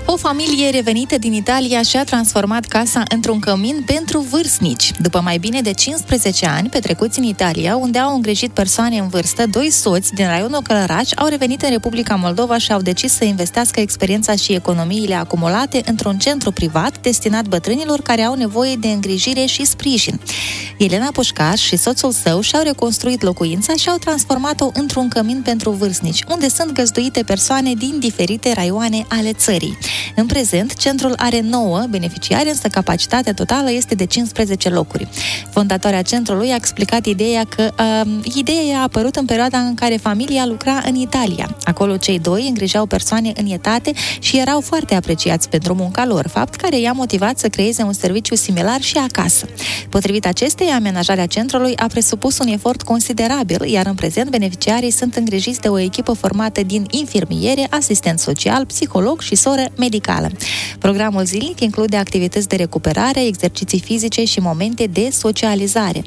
O familie revenită din Italia și-a transformat casa într-un cămin pentru vârstnici. După mai bine de 15 ani petrecuți în Italia, unde au îngrijit persoane în vârstă, doi soți din raionul Călăraș au revenit în Republica Moldova și au decis să investească experiența și economiile acumulate într-un centru privat destinat bătrânilor care au nevoie de îngrijire și sprijin. Elena Pușcaș și soțul său și-au reconstruit locuința și au transformat-o într-un cămin pentru vârstnici, unde sunt găzduite persoane din diferite raioane ale țării. În prezent, centrul are 9 beneficiari, însă capacitatea totală este de 15 locuri. Fondatoarea centrului a explicat ideea că ideea a apărut în perioada în care familia lucra în Italia. Acolo cei doi îngrijeau persoane în etate și erau foarte apreciați pentru munca lor, fapt care i-a motivat să creeze un serviciu similar și acasă. Potrivit acesteia, amenajarea centrului a presupus un efort considerabil, iar în prezent beneficiarii sunt îngrijiți de o echipă formată din infirmiere, asistent social, psiholog și soră medicală. Programul zilnic include activități de recuperare, exerciții fizice și momente de socializare.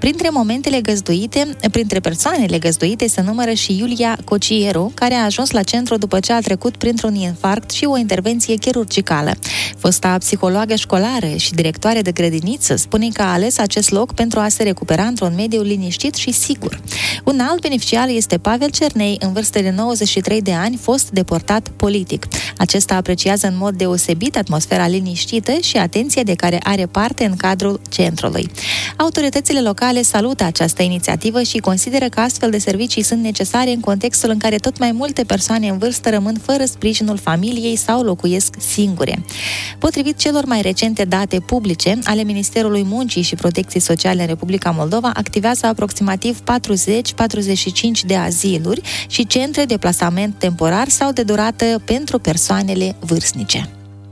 Printre persoanele găzduite se numără și Iulia Cocieru, care a ajuns la centru după ce a trecut printr-un infarct și o intervenție chirurgicală. Fosta psihologă școlară și directoare de grădiniță spune că a ales acest loc pentru a se recupera într-un mediu liniștit și sigur. Un alt beneficiar este Pavel Cernei, în vârstă de 93 de ani, fost deportat politic. Acesta apreciază în mod deosebit atmosfera liniștită și atenția de care are parte în cadrul centrului. Autoritățile locale salută această inițiativă și consideră că astfel de servicii sunt necesare în contextul în care tot mai multe persoane în vârstă rămân fără sprijinul familiei sau locuiesc singure. Potrivit celor mai recente date publice ale Ministerului Muncii și Protecției Sociale în Republica Moldova, activează aproximativ 40-45 de aziluri și centre de plasament temporar sau de durată pentru persoanele vârstnice.